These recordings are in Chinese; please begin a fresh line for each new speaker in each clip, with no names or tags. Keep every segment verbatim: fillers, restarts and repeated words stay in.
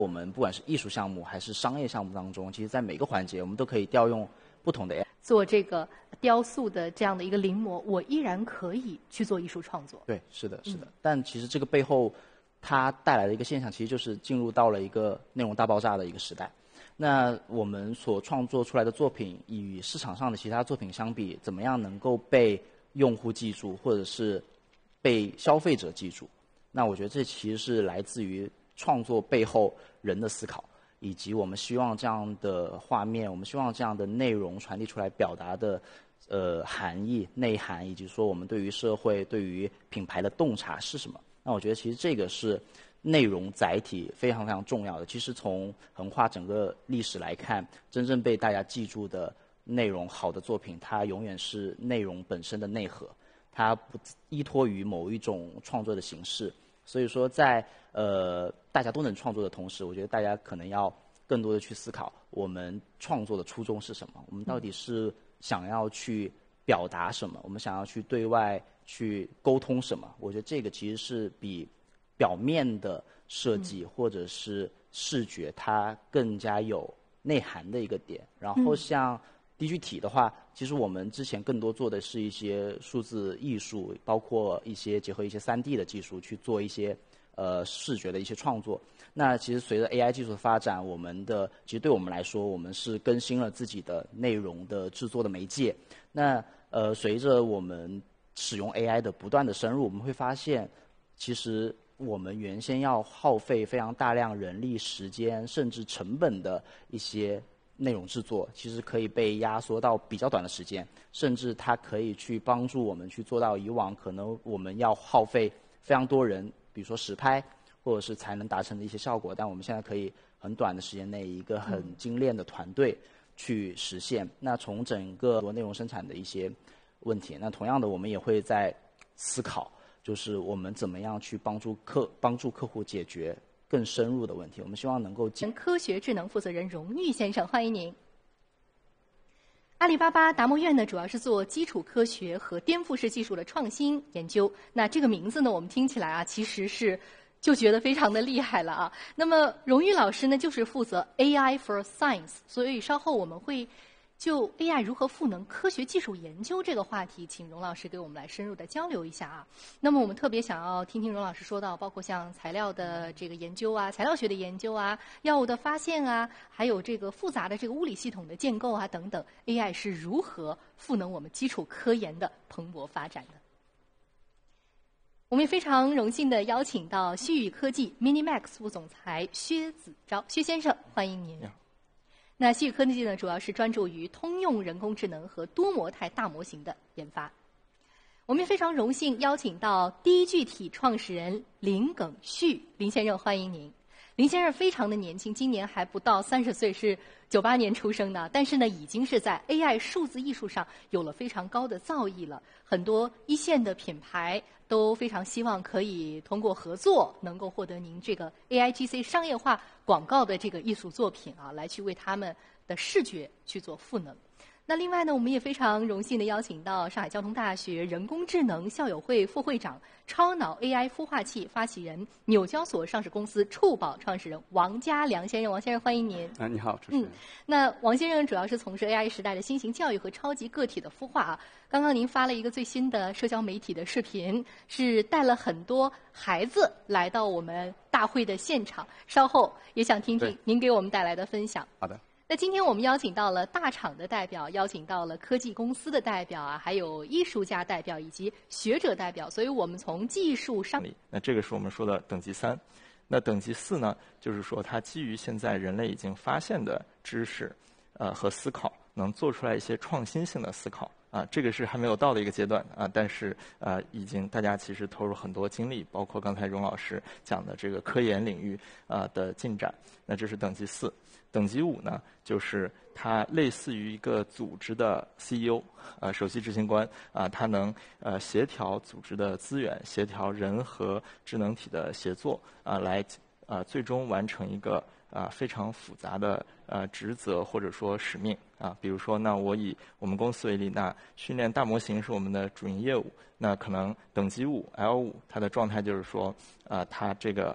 我们不管是艺术项目还是商业项目当中，其实在每个环节我们都可以调用不同的 A I。
做这个雕塑的这样的一个临摹，我依然可以去做艺术创作。
对，是的，是的。
嗯、
但其实这个背后，它带来的一个现象，其实就是进入到了一个内容大爆炸的一个时代。那我们所创作出来的作品，与市场上的其他作品相比，怎么样能够被用户记住，或者是被消费者记住？那我觉得这其实是来自于创作背后人的思考，以及我们希望这样的画面，我们希望这样的内容传递出来表达的呃含义、内涵，以及说我们对于社会、对于品牌的洞察是什么。那我觉得其实这个是内容载体非常非常重要的。其实从横跨整个历史来看，真正被大家记住的内容，好的作品，它永远是内容本身的内核，它不依托于某一种创作的形式。所以说在，在呃大家都能创作的同时，我觉得大家可能要更多的去思考，我们创作的初衷是什么？我们到底是想要去表达什么？我们想要去对外去沟通什么？我觉得这个其实是比表面的设计或者是视觉它更加有内涵的一个点。然后像低具体的话，其实我们之前更多做的是一些数字艺术，包括一些结合一些 三 D 的技术去做一些呃视觉的一些创作。那其实随着 A I 技术的发展，我们的其实对我们来说，我们是更新了自己的内容的制作的媒介。那呃随着我们使用 A I 的不断的深入，我们会发现，其实我们原先要耗费非常大量人力、时间甚至成本的一些内容制作，其实可以被压缩到比较短的时间，甚至它可以去帮助我们去做到以往可能我们要耗费非常多人，比如说实拍，或者是才能达成的一些效果，但我们现在可以很短的时间内，一个很精炼的团队去实现。那从整个内容生产的一些问题，那同样的，我们也会在思考，就是我们怎么样去帮助客帮助客户解决更深入的问题。我们希望能够
科学智能负责人荣誉先生，欢迎您。阿里巴巴达摩院呢，主要是做基础科学和颠覆式技术的创新研究。那这个名字呢，我们听起来啊，其实是就觉得非常的厉害了啊。那么荣誉老师呢，就是负责 A I for Science， 所以稍后我们会就 A I 如何赋能科学技术研究这个话题，请荣老师给我们来深入的交流一下啊。那么我们特别想要听听荣老师说到，包括像材料的这个研究啊、材料学的研究啊、药物的发现啊，还有这个复杂的这个物理系统的建构啊等等 ，A I 是如何赋能我们基础科研的蓬勃发展的。我们也非常荣幸的邀请到旭宇科技 MiniMax 副总裁薛子昭薛先生，欢迎您。那旭宇科技呢，主要是专注于通用人工智能和多模态大模型的研发。我们也非常荣幸邀请到低具体创始人林耿旭林先生，欢迎您。林先生非常的年轻，今年还不到三十岁，是九八年出生的，但是呢，已经是在 A I 数字艺术上有了非常高的造诣了。很多一线的品牌都非常希望可以通过合作，能够获得您这个 A I G C 商业化广告的这个艺术作品啊，来去为他们的视觉去做赋能。那另外呢，我们也非常荣幸的邀请到上海交通大学人工智能校友会副会长、超脑 A I 孵化器发起人、纽交所上市公司触宝创始人王家良先生。王先生，欢迎您。
啊，你好，主持人。
嗯，那王先生主要是从事 A I 时代的新型教育和超级个体的孵化啊。刚刚您发了一个最新的社交媒体的视频，是带了很多孩子来到我们大会的现场，稍后也想听听您给我们带来的分享。
好的。
那今天我们邀请到了大厂的代表，邀请到了科技公司的代表啊，还有艺术家代表以及学者代表，所以我们从技术上，
那这个是我们说的等级三。那等级四呢，就是说它基于现在人类已经发现的知识，呃和思考，能做出来一些创新性的思考啊，这个是还没有到的一个阶段啊，但是呃已经大家其实投入很多精力，包括刚才荣老师讲的这个科研领域啊的进展。那这是等级四。等级五呢，就是它类似于一个组织的 C E O， 呃，首席执行官啊，它能呃协调组织的资源，协调人和智能体的协作啊，来啊最终完成一个啊非常复杂的呃职责或者说使命啊。比如说，那我以我们公司为例，那训练大模型是我们的主营业务，那可能等级五 L 五它的状态就是说啊，它这个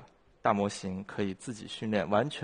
大模型可以自己训练，完全